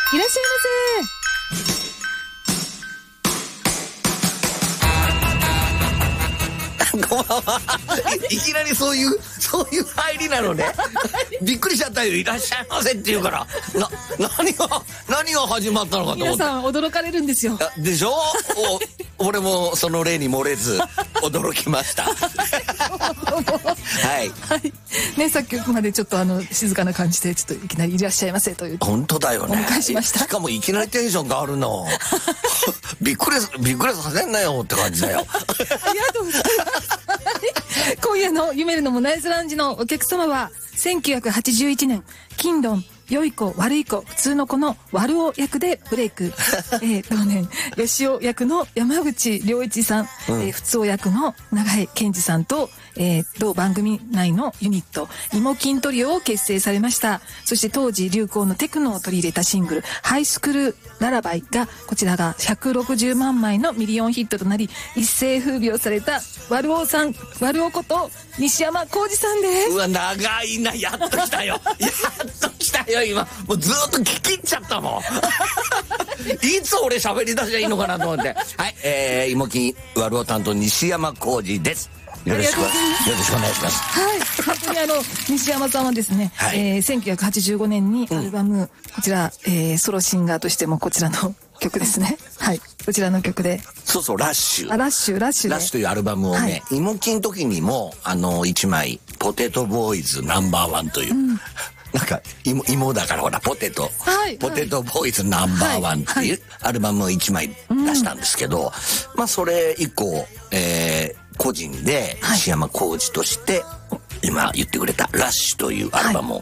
いらっしゃいませ。 こんばんは。いきなりそういう入りなのね。びっくりしちゃったよ。いらっしゃいませって言うから。何が始まったのかと思って。 皆さん驚かれるんですよ。 でしょ？俺もその例に漏れず驚きました。はい。 はい。ね、さっきまでちょっと静かな感じでちょっといきなりいらっしゃいませという。 本当だよね。 お迎えしました。 しかもいきなりテンション変わるの。びっくりさせんなよって感じだよ。 ありがとうございます。今夜の夢のモナイズラウンジのお客様は1981年金ドン良い子悪い子普通の子の悪男役でブレイク、同年吉尾役の山口良一さん、普通男役の永井健二さんと、同番組内のユニットイモキントリオを結成されました。そして当時流行のテクノを取り入れたシングルハイスクールララバイがこちらが160万枚のミリオンヒットとなり一世風靡をされた悪男こと西山浩二さんです。 うわ長いな。やっと来たよ。今もうずっと聞き入っちゃったもん。いつ俺喋り出しゃいいのかなと思って。はい、イモキン悪男担当西山浩二です。よろしくお願いします。 はい、本当に西山さんはですね、はい、1985年にアルバム、こちら、ソロシンガーとしてもこちらの曲ですね。はい、こちらの曲で。 そうラッシュ。 ラッシュというアルバムをね、イモキンの時にも1枚ポテトボーイズナンバーワンという。なんか芋だからほらポテトボーイズナンバーワンっていうアルバムを1枚出したんですけど、まあそれ以降、個人で西山浩二として今言ってくれたラッシュというアルバムを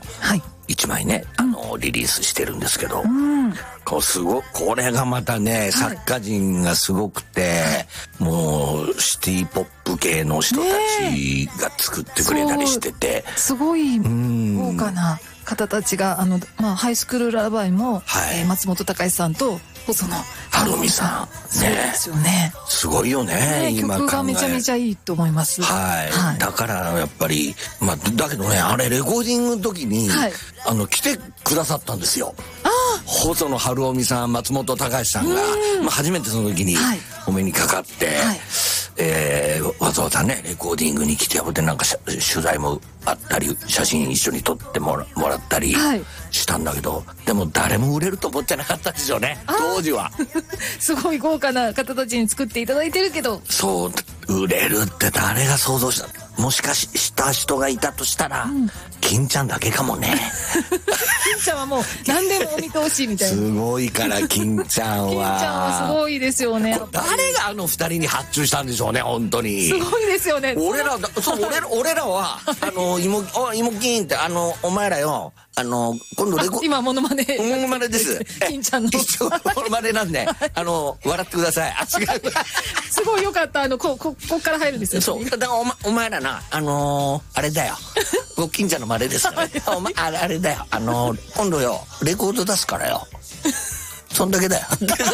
1枚ねリリースしてるんですけど、これがまたね作家陣がすごくて、もうシティポップ系の人たちが作ってくれたりしてて、 すごい豪華な方たちがハイスクールララバイも、松本隆さんと細野晴臣さん、そうですよね。 すごいよね。今曲がめちゃめちゃいいと思います。 はい。だからやっぱりだけどねレコーディングの時に来てくださったんですよ。細野晴臣さん、松本隆さんが初めてその時にお目にかかって。わざわざねレコーディングに来てなんか取材もあったり写真一緒に撮ってもらったりしたんだけど、でも誰も売れると思ってなかったでしょうね当時は。 すごい豪華な方たちに作っていただいてるけど、 そう売れるって誰が想像した。もしかした人がいたとしたら、金ちゃんだけかもね。 金ちゃんはもう何でもお見通しみたいな。 すごいから金ちゃんは。 金ちゃんはすごいですよね。 誰が2人に発注したんでしょうね本当に。 すごいですよね。 俺らはイモキンってお前らよ今度今モノマネです。 金ちゃんのモノマネなんで笑ってください。違う。 すごいよかった。こっから入るんですよ。 そうだからお前らなあれだよ。金ちゃんの真似ですからね。あれだよ。今度よレコード出すからよ。そんだけだよ。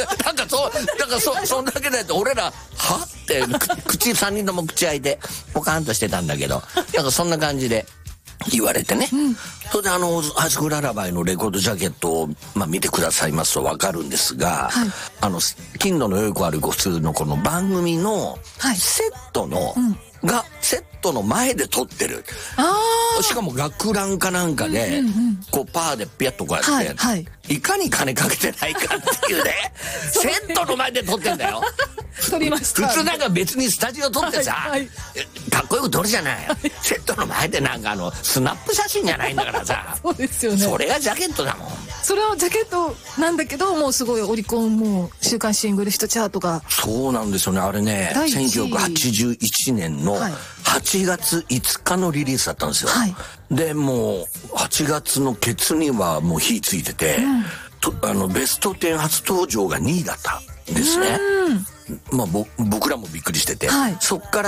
そんだけだよって俺らはって口3人とも口開いてポカンとしてたんだけど、そんな感じで言われてね。それでハイスクールララバイのレコードジャケットを見てくださいますと分かるんですが、金の良い子悪い子普通のこの番組のセットのセットの前で撮ってる。しかも学ランかなんかでパーでピャッとこうやっていかに金かけてないかっていうね。セットの前で撮ってんだよ。 撮りました。 普通なんか別にスタジオ撮ってさかっこよく撮るじゃない。セットの前でなんかスナップ写真じゃないんだからさ。 そうですよね。 それがジャケットだもん。 それはジャケットなんだけどもうすごいオリコンもう週刊シングルヒットチャートが。 そうなんですよね。あれね1981年の8月5日のリリースだったんですよ。でもう8月のケツにはもう火ついてて、ベスト10初登場が2位だったんですね。僕らもびっくりしてて、そっから